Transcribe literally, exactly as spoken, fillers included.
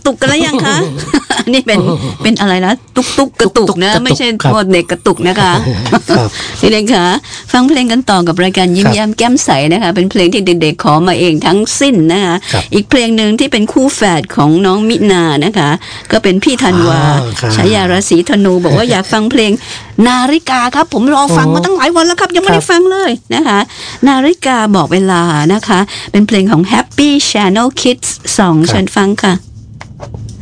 ตุกกันแล้วยังคะ นี่เป็นเป็นอะไรนะตุ๊กตุ๊กกระตุกนะไม่ใช่พวกเด็กกระตุกนะคะพี่เล็กคะฟังเพลงกันต่อกับรายการยิ้มแย้มแก้มใสนะคะเป็นเพลงที่เด็กๆขอมาเองทั้งสิ้นนะคะอีกเพลงหนึ่งที่เป็นคู่แฝดของน้องมินานะคะก็เป็นพี่ธันวาฉายาราศีธนูบอกว่าอยากฟังเพลงนาฬิกาครับผมรอฟังมาตั้งหลายวันแล้วครับยังไม่ได้ฟังเลยนะคะนาฬิกาบอกเวลานะคะเป็นเพลงของ Happy Channel Kids สองเชิญฟังค่ะ